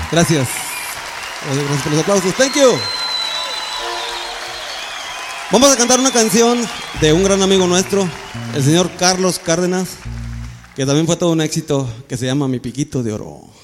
Gracias. Gracias por los aplausos. Thank you. Vamos a cantar una canción de un gran amigo nuestro, el señor Carlos Cárdenas, que también fue todo un éxito, que se llama Mi Piquito de Oro.